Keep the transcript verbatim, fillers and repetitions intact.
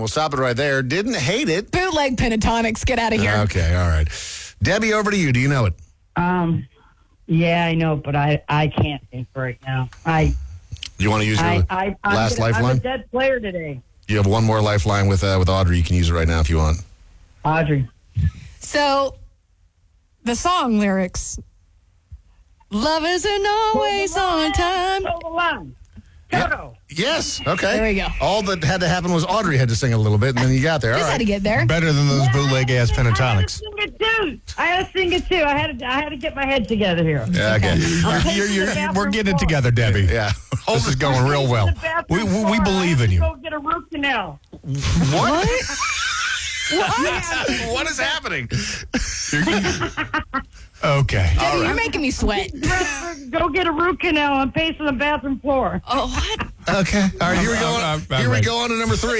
we'll stop it right there. Didn't hate it. Bootleg Pentatonics. Get out of here. Okay, all right. Debbie, over to you. Do you know it? Um, yeah, I know, but I, I can't think right now. I You want to use your I, I I'm last gonna, lifeline? I'm a dead player today. You have one more lifeline with uh, with Audrey. You can use it right now if you want. Audrey. So, the song lyrics. Love isn't always on time. Hold the line. Toto. Yes. Okay. There we go. All that had to happen was Audrey had to sing a little bit, and then you got there. All Just had right. to get there. Better than those bootleg ass I had to pentatonics. sing it too. I had to sing it too. I had to, I had to get my head together here. Yeah, okay. You're, you're, you're, we're getting it together, Debbie. Yeah. This is going real well. We, we, we believe in you. Go get a root canal. What? What is happening? Okay. Debbie, you're making me sweat. Go get a root canal and paste on the bathroom floor. Oh, what? Okay. All right. Here we I'm- go. I'm- I'm Here we ready. go on to number three.